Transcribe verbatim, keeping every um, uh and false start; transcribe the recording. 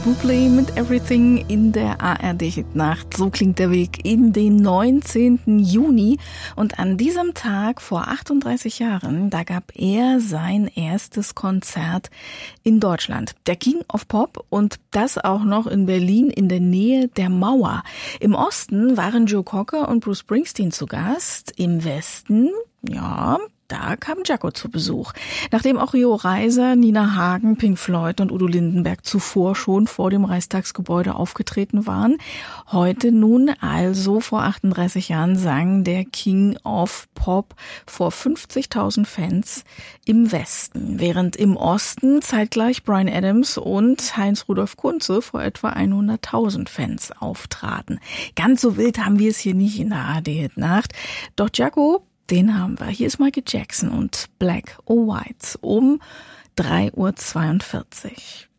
Bublé mit Everything in der A R D-Hitnacht. So klingt der Weg in den neunzehnten Juni. Und an diesem Tag vor achtunddreißig Jahren, da gab er sein erstes Konzert in Deutschland. Der King of Pop, und das auch noch in Berlin in der Nähe der Mauer. Im Osten waren Joe Cocker und Bruce Springsteen zu Gast. Im Westen, ja, da kam Jaco zu Besuch. Nachdem auch Rio Reiser, Nina Hagen, Pink Floyd und Udo Lindenberg zuvor schon vor dem Reichstagsgebäude aufgetreten waren, heute nun, also vor achtunddreißig Jahren, sang der King of Pop vor fünfzigtausend Fans im Westen, während im Osten zeitgleich Bryan Adams und Heinz-Rudolf Kunze vor etwa hunderttausend Fans auftraten. Ganz so wild haben wir es hier nicht in der A R D-Hitnacht. Doch Jaco, den haben wir. Hier ist Michael Jackson und Black or White um drei Uhr zweiundvierzig.